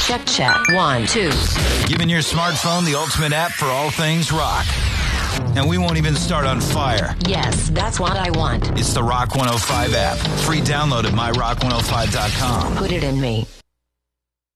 Check. 1, 2. Giving your smartphone the ultimate app for all things rock. And we won't even start on fire. Yes, that's what I want. It's the Rock 105 app. Free download at myrock105.com. Put it in me.